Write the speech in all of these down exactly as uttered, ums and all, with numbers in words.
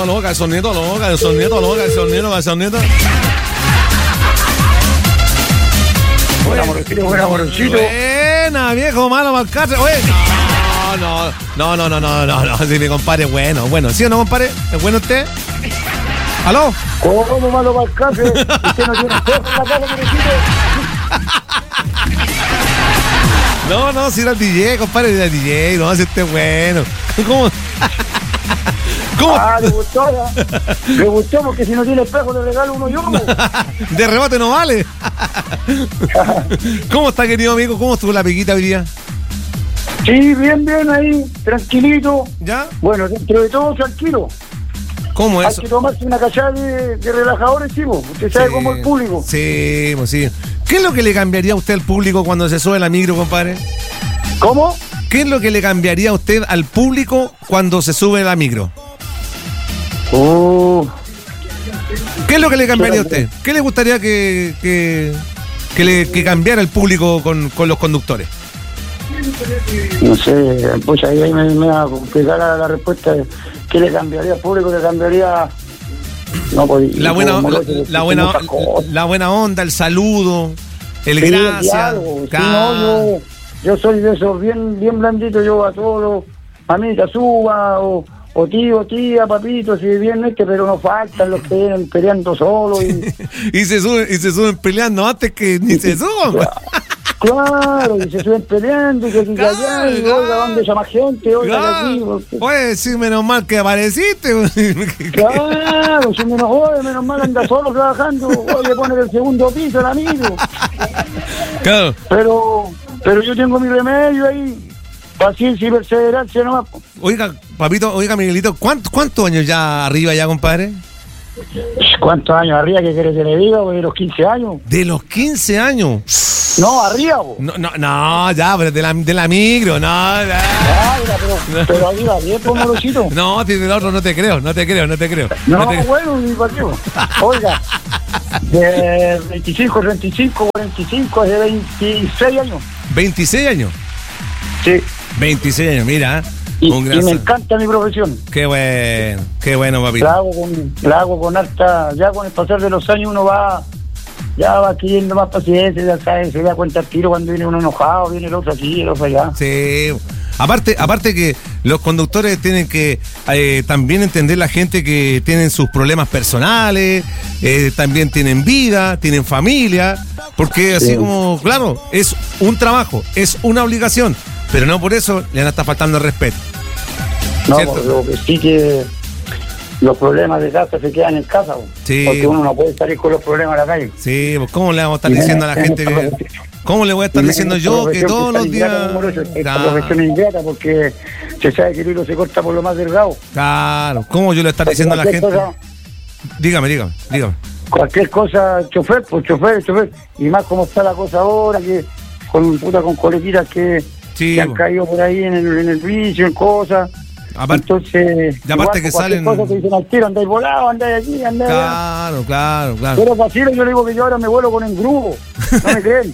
los calzonetos, los calzonetos, los calzonetos, calzonetos. Buena, amorcito, buena, amorcito. Buena, viejo malo malcatre. Oye, no, no, no, no, no, no, no, si mi compadre es bueno, bueno. ¿Sí o no, compadre? ¿Es bueno usted? ¿Aló? ¿Cómo malo malcatre? Usted no tiene espejo en la casa, amorcito. No, no, si era el D J, compadre, era el D J, no, si usted es bueno. ¿Cómo? ¿Cómo? Ah, le gustó, ya. Le gustó porque si no tiene espejo le regalo uno yo. De rebote no vale. ¿Cómo está, querido amigo? ¿Cómo estuvo la piquita hoy día? Sí, bien, bien ahí, tranquilito. ¿Ya? Bueno, dentro de todo, tranquilo. ¿Cómo es? Hay que tomarse una cachada de, de relajadores, sí, vos. Usted sabe Sí, cómo el público. Sí, pues sí. ¿Qué es lo que le cambiaría a usted al público cuando se sube a la micro, compadre? ¿Cómo? ¿Qué es lo que le cambiaría a usted al público cuando se sube a la micro? Uh, ¿Qué es lo que le cambiaría a usted? ¿Qué le gustaría que, que, que, le, que cambiara el público con, con los conductores? no sé, pues ahí, ahí me, me va a complicar la, la respuesta. ¿Qué le cambiaría al público? Le cambiaría... No, pues, La buena, como la, lo que- la buena, muchas cosas. la buena onda, el saludo, el Sí, gracias. diálogo. Sí, Ca- no, yo, yo soy de esos bien, bien blanditos, yo a todos, mamita, suba, o, o tío, tía, papito, si bien este, pero no faltan los que vienen peleando solos. Y, y se suben, y se suben peleando antes que ni se suban. claro, y se suben peleando, y que aquí que allá, y Claro, oiga, ¿dónde llama gente? Oiga, que aquí, Claro. porque- Oye, sí, menos mal que apareciste. Claro, si menos jode, menos mal anda solo trabajando, oye, pone el segundo piso el amigo. Claro. Pero, pero yo tengo mi remedio ahí, paciencia y perseverancia nomás. Oiga, papito, oiga, Miguelito, ¿cuántos, ¿cuántos años ya arriba ya, compadre? ¿Cuántos años arriba que quiere que le diga? Pues de los quince años. De los quince años. No, arriba, po. No, no, no, ya, pero de la, de la micro, no, ya. Ah, mira, pero, pero arriba, bien, pues, Morosito. No, si del otro no te creo, no te creo, no te creo. No, te- bueno, ni para qué, po. Oiga, de veinticinco, treinta y cinco, cuarenta y cinco, de veintiséis años. veintiséis años. Sí. veintiséis años, mira. Y, Un y gran me sal- encanta mi profesión. Qué bueno, qué bueno, papito. La hago con, la hago con harta, ya con el pasar de los años uno va, ya va adquiriendo más paciencia, ya sabe, se da cuenta al tiro cuando viene uno enojado, viene el otro aquí, el otro allá. Sí. Aparte, aparte que los conductores tienen que eh, también entender la gente que tienen sus problemas personales, eh, también tienen vida, tienen familia, porque así Sí. como, claro, es un trabajo, es una obligación, pero no por eso le van a estar faltando el respeto. No, ¿Cierto? lo que sí que los problemas de casa se quedan en casa, po. Sí. Porque uno no puede salir con los problemas a la calle. Sí, pues ¿cómo le vamos a estar Y diciendo a la menos gente en esta que... profesión. ¿Cómo le voy a estar Y diciendo menos yo esta que profesión todos es los tan días... ingrata, amoroso, esta Claro, profesión es ingrata porque se sabe que el hilo se corta por lo más delgado. claro, ¿cómo yo le voy a estar diciendo a la Cualquier gente? cosa- Dígame, dígame, dígame. Cualquier cosa, chofer, pues chofer, chofer. Y más como está la cosa ahora, que con puta con coleguitas que, Sí, que han po. caído por ahí en el, en el vicio, en cosas. Aparte- Entonces, y aparte que cualquier salen- cosa te dicen al tiro, andáis volado, andáis aquí, andáis allá. Claro, claro, claro. Pero vacilo, yo le digo que yo ahora me vuelo con engrudo. No me creen.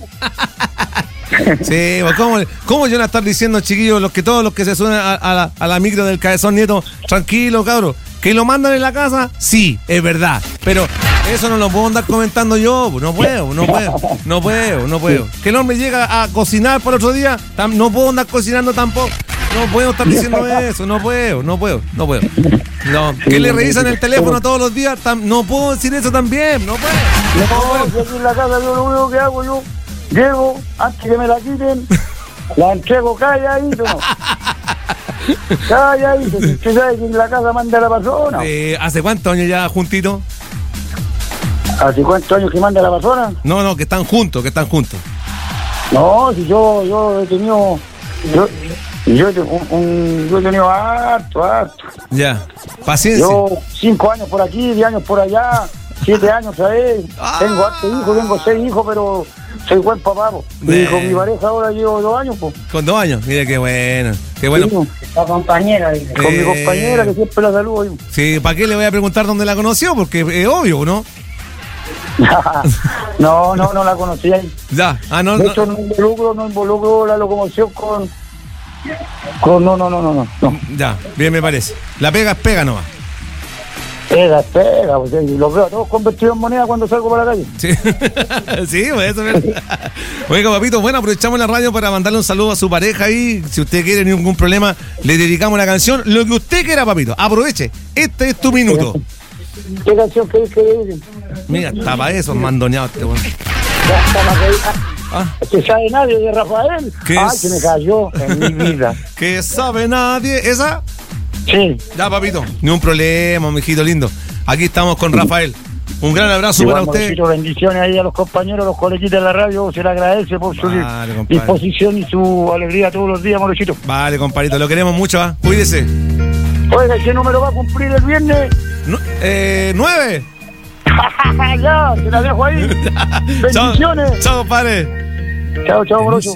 Sí, pues, ¿cómo, ¿cómo yo no estar diciendo, chiquillos, los que todos los que se suben a, a la, a la micro del Cabezón Nieto, tranquilo, cabros, que lo mandan en la casa? Sí, es verdad. Pero eso no lo puedo andar comentando yo, pues, no puedo, no puedo, no puedo, no puedo. Que el hombre llega a cocinar para el otro día, tam- no puedo andar cocinando tampoco. No puedo estar diciendo eso, no puedo, no puedo, no puedo. No, que le revisan el teléfono todos los días, tam- no puedo decir eso también, no puedo. No, si aquí en la casa yo lo único que hago yo, llego, antes que me la quiten, la entrego calladito, ¿no? Calladito, si usted sabe que en la casa manda la persona. Eh, ¿Hace cuántos años ya juntitos? ¿Hace cuántos años que manda la persona? No, no, que están juntos, que están juntos. No, si yo, yo he tenido, yo, yo, he- un, un- yo he tenido harto, harto. Ya, paciencia. Yo cinco años por aquí, diez años por allá, siete años, ¿sabes? Ah. Tengo harto hijos, tengo seis hijos, pero soy buen papá, po. Y Bien. con mi pareja ahora llevo dos años, pues. Con dos años, mire qué bueno, qué bueno. La compañera, dice. Con Eh. mi compañera que siempre la saludo. yo. Sí, ¿para qué le voy a preguntar dónde la conoció? Porque es obvio, ¿no? no, no, no la conocí ahí. Ya, ah, no, De no. hecho, no involucro, no involucro la locomoción con... con no, no, no, no, no. no. Ya, bien me parece. La pega es pega nomás. Pega, es pega, pues, y los veo a todos convertidos en moneda cuando salgo para la calle. Sí, sí, pues eso es. Oiga, papito, bueno, aprovechamos la radio para mandarle un saludo a su pareja ahí. Si usted quiere ningún problema, le dedicamos la canción. Lo que usted quiera, papito. Aproveche. Este es tu minuto. ¿Qué canción querés que diga? Mira, está para eso, mandoneado este bueno. Ya está la que... ¿Ah? ¿Que sabe nadie de Rafael? ¿Qué Ay, es? que me cayó en mi vida. Que sabe nadie. ¿Esa? Sí. Ya, papito. Ni un problema, mijito lindo. Aquí estamos con Rafael. Un gran abrazo Igual, para usted. Mauricio, bendiciones ahí a los compañeros, a los coleguitas de la radio. Se le agradece por su Vale, compadre. disposición y su alegría todos los días, Mauricio. Vale, compadrito, lo queremos mucho, ¿ah? Cuídese. Oiga, ¿qué número va a cumplir el viernes? Nu- eh, ¿Nueve? Ya, se la dejo ahí. Bendiciones. Chao, chao, padre. Chao, chao, Mauricio.